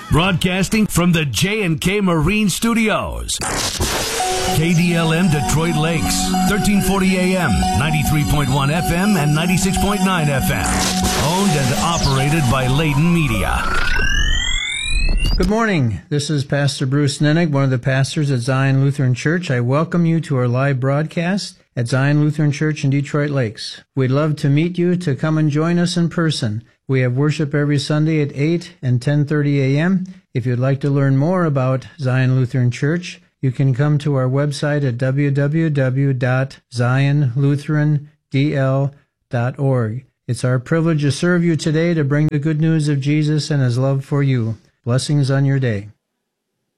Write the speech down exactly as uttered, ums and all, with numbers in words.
Broadcasting from the J and K Marine Studios. K D L M Detroit Lakes, thirteen forty A M, ninety-three point one F M, and ninety-six point nine F M. Owned and operated by Layton Media. Good morning. This is Pastor Bruce Nennig, one of the pastors at Zion Lutheran Church. I welcome you to our live broadcast at Zion Lutheran Church in Detroit Lakes. We'd love to meet you to come and join us in person. We have worship every Sunday at eight and ten thirty A M. If you'd like to learn more about Zion Lutheran Church, you can come to our website at w w w dot zion lutheran d l dot org. It's our privilege to serve you today to bring the good news of Jesus and His love for you. Blessings on your day.